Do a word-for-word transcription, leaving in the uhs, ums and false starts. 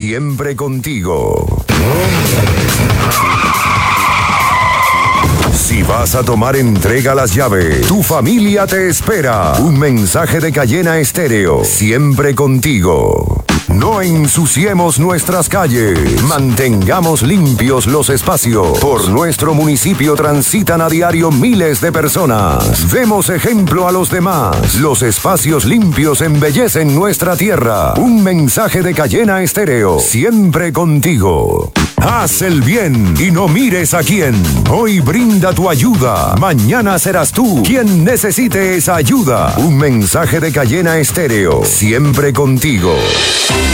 Siempre contigo. Si vas a tomar, entrega las llaves. Tu familia te espera. Un mensaje de Cayena Estéreo. Siempre contigo. No ensuciemos nuestras calles. Mantengamos limpios los espacios. Por nuestro municipio transitan a diario miles de personas. Demos ejemplo a los demás. Los espacios limpios embellecen nuestra tierra. Un mensaje de Cayena Estéreo. Siempre contigo. Haz el bien y no mires a quién. Hoy brinda tu ayuda. Mañana serás tú quien necesite esa ayuda. Un mensaje de Cayena Estéreo. Siempre contigo.